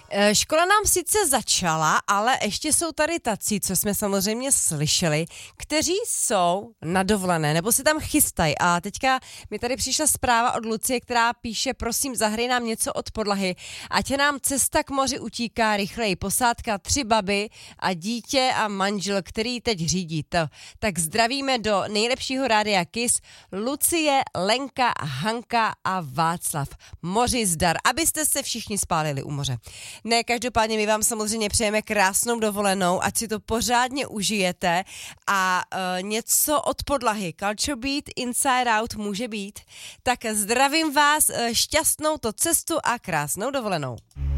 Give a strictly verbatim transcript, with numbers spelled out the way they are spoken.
Škola nám sice začala, ale ještě jsou tady tací, co jsme samozřejmě slyšeli, kteří jsou na dovolené, nebo se tam chystají. A teďka mi tady přišla zpráva od Lucie, která píše, prosím, zahraj nám něco od podlahy, ať nám cesta k moři utíká rychleji. Posádka, tři baby a dítě a manžel, který teď řídí to. Tak zdravíme do nejlepšího rádia Kiss Lucie, Lenka, Hanka a Václav. Moři zdar, abyste se všichni spálili u moře. Ne, každopádně my vám samozřejmě přejeme krásnou dovolenou, ať si to pořádně užijete a uh, něco od podlahy. Culture Beat, Inside Out může být. Tak zdravím vás, šťastnou to cestu a krásnou dovolenou.